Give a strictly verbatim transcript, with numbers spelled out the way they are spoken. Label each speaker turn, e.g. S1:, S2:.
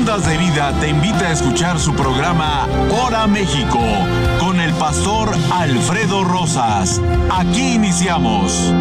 S1: Ondas de Vida te invita a escuchar su programa Hora México con el pastor Alfredo Rosas. Aquí iniciamos.